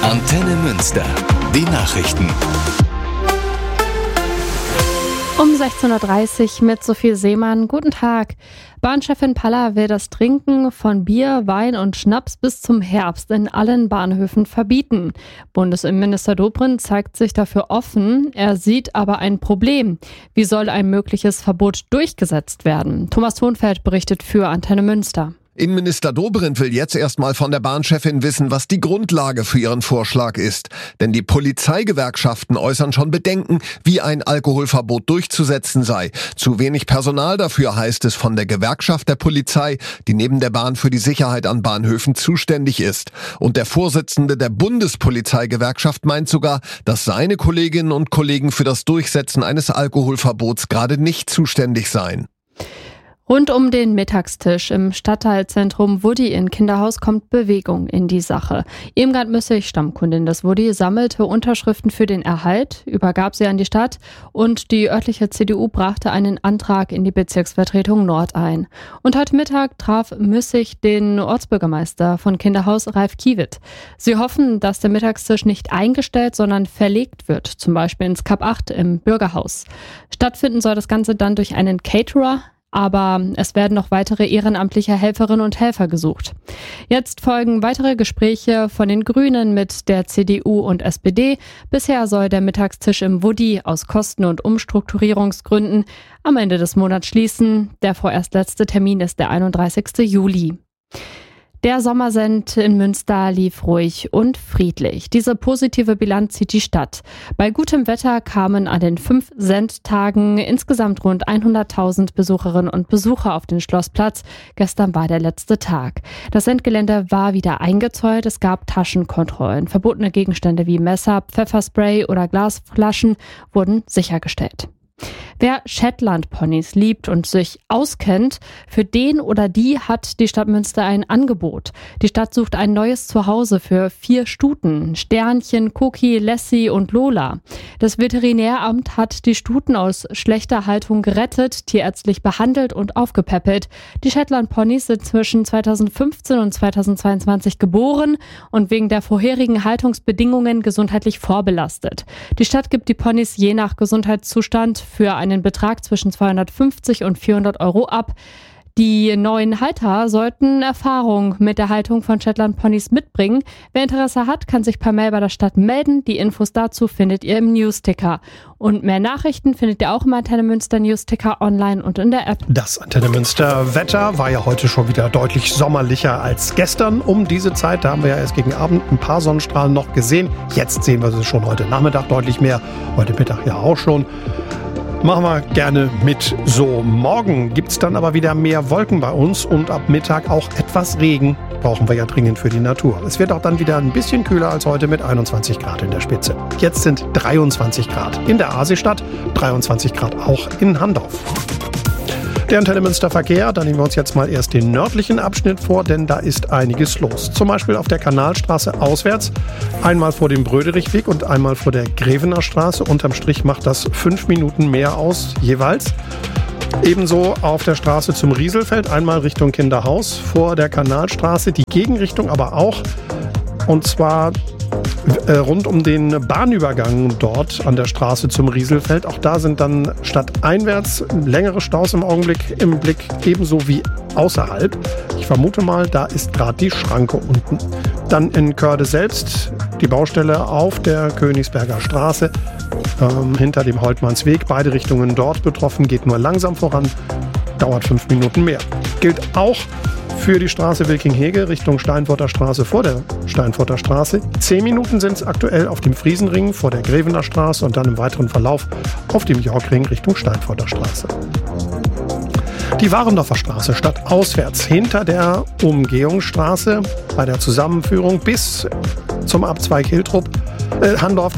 Antenne Münster. Die Nachrichten. Um 16.30 Uhr mit Sophie Seemann. Guten Tag. Bahnchefin Palla will das Trinken von Bier, Wein und Schnaps bis zum Herbst in allen Bahnhöfen verbieten. Bundesinnenminister Dobrindt zeigt sich dafür offen. Er sieht aber ein Problem. Wie soll ein mögliches Verbot durchgesetzt werden? Thomas Thonfeld berichtet für Antenne Münster. Innenminister Dobrindt will jetzt erstmal von der Bahnchefin wissen, was die Grundlage für ihren Vorschlag ist. Denn die Polizeigewerkschaften äußern schon Bedenken, wie ein Alkoholverbot durchzusetzen sei. Zu wenig Personal dafür, heißt es von der Gewerkschaft der Polizei, die neben der Bahn für die Sicherheit an Bahnhöfen zuständig ist. Und der Vorsitzende der Bundespolizeigewerkschaft meint sogar, dass seine Kolleginnen und Kollegen für das Durchsetzen eines Alkoholverbots gerade nicht zuständig seien. Rund um den Mittagstisch im Stadtteilzentrum Wudi in Kinderhaus kommt Bewegung in die Sache. Irmgard Müssig, Stammkundin des Wudi, sammelte Unterschriften für den Erhalt, übergab sie an die Stadt und die örtliche CDU brachte einen Antrag in die Bezirksvertretung Nord ein. Und heute Mittag traf Müssig den Ortsbürgermeister von Kinderhaus, Ralf Kiewitt. Sie hoffen, dass der Mittagstisch nicht eingestellt, sondern verlegt wird, zum Beispiel ins Kap 8 im Bürgerhaus. Stattfinden soll das Ganze dann durch einen Caterer, aber es werden noch weitere ehrenamtliche Helferinnen und Helfer gesucht. Jetzt folgen weitere Gespräche von den Grünen mit der CDU und SPD. Bisher soll der Mittagstisch im Wudi aus Kosten- und Umstrukturierungsgründen am Ende des Monats schließen. Der vorerst letzte Termin ist der 31. Juli. Der Sommersend in Münster lief ruhig und friedlich. Diese positive Bilanz zieht die Stadt. Bei gutem Wetter kamen an den 5 Sendtagen insgesamt rund 100.000 Besucherinnen und Besucher auf den Schlossplatz. Gestern war der letzte Tag. Das Sendgelände war wieder eingezäunt. Es gab Taschenkontrollen. Verbotene Gegenstände wie Messer, Pfefferspray oder Glasflaschen wurden sichergestellt. Wer Shetland-Ponys liebt und sich auskennt, für den oder die hat die Stadt Münster ein Angebot. Die Stadt sucht ein neues Zuhause für 4 Stuten, Sternchen, Cookie, Lassie und Lola. Das Veterinäramt hat die Stuten aus schlechter Haltung gerettet, tierärztlich behandelt und aufgepäppelt. Die Shetland-Ponys sind zwischen 2015 und 2022 geboren und wegen der vorherigen Haltungsbedingungen gesundheitlich vorbelastet. Die Stadt gibt die Ponys je nach Gesundheitszustand für einen Betrag zwischen 250 und 400 Euro ab. Die neuen Halter sollten Erfahrung mit der Haltung von Shetland-Ponys mitbringen. Wer Interesse hat, kann sich per Mail bei der Stadt melden. Die Infos dazu findet ihr im Newsticker. Und mehr Nachrichten findet ihr auch im Antenne Münster Newsticker online und in der App. Das Antenne Münster Wetter war ja heute schon wieder deutlich sommerlicher als gestern. Um diese Zeit, da haben wir ja erst gegen Abend ein paar Sonnenstrahlen noch gesehen. Jetzt sehen wir sie schon heute Nachmittag deutlich mehr. Heute Mittag ja auch schon. Machen wir gerne mit so. Morgen gibt's dann aber wieder mehr Wolken bei uns und ab Mittag auch etwas Regen. Brauchen wir ja dringend für die Natur. Es wird auch dann wieder ein bisschen kühler als heute mit 21 Grad in der Spitze. Jetzt sind 23 Grad in der Asistadt, 23 Grad auch in Handorf. Der Antenne Münster Verkehr, da nehmen wir uns jetzt mal erst den nördlichen Abschnitt vor, denn da ist einiges los. Zum Beispiel auf der Kanalstraße auswärts, einmal vor dem Bröderichweg und einmal vor der Grevener Straße. Unterm Strich macht das 5 Minuten mehr aus jeweils. Ebenso auf der Straße zum Rieselfeld, einmal Richtung Kinderhaus vor der Kanalstraße, die Gegenrichtung aber auch, und zwar rund um den Bahnübergang dort an der Straße zum Rieselfeld. Auch da sind dann stadteinwärts längere Staus im Augenblick im Blick, ebenso wie außerhalb. Ich vermute mal, da ist gerade die Schranke unten. Dann in Körde selbst die Baustelle auf der Königsberger Straße hinter dem Holtmannsweg. Beide Richtungen dort betroffen, geht nur langsam voran, dauert 5 Minuten mehr. Gilt auch für die Straße Wilking-Hege Richtung Steinfurter Straße vor der Steinfurter Straße. 10 Minuten sind es aktuell auf dem Friesenring vor der Grevener Straße und dann im weiteren Verlauf auf dem Yorkring Richtung Steinfurter Straße. Die Warendorfer Straße stadtauswärts hinter der Umgehungsstraße bei der Zusammenführung bis zum Abzweig Handorf,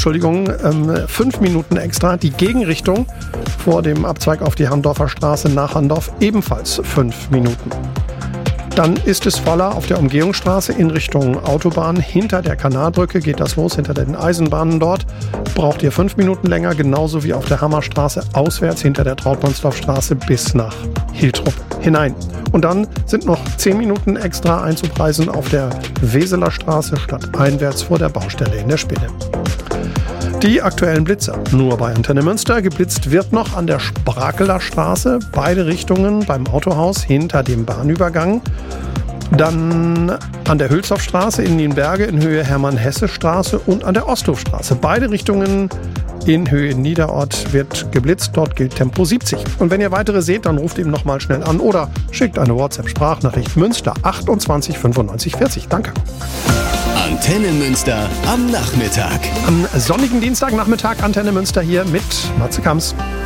5 Minuten extra. Die Gegenrichtung vor dem Abzweig auf die Handorfer Straße nach Handorf ebenfalls 5 Minuten. Dann ist es voller auf der Umgehungsstraße in Richtung Autobahn. Hinter der Kanalbrücke geht das los, hinter den Eisenbahnen dort. Braucht ihr 5 Minuten länger, genauso wie auf der Hammerstraße auswärts hinter der Trautmannsdorfstraße bis nach Hiltrup hinein. Und dann sind noch 10 Minuten extra einzupreisen auf der Weseler Straße stadteinwärts vor der Baustelle in der Spinne. Die aktuellen Blitzer nur bei Antenne Münster. Geblitzt wird noch an der Sprakeler Straße, beide Richtungen beim Autohaus hinter dem Bahnübergang. Dann an der Hülshoffstraße in Nienberge in Höhe Hermann-Hesse-Straße und an der Osthofstraße. Beide Richtungen in Höhe Niederort wird geblitzt. Dort gilt Tempo 70. Und wenn ihr weitere seht, dann ruft eben nochmal schnell an oder schickt eine WhatsApp-Sprachnachricht Münster 28 95 40. Danke. Antenne Münster am Nachmittag. Am sonnigen Dienstagnachmittag Antenne Münster hier mit Matze Kamps.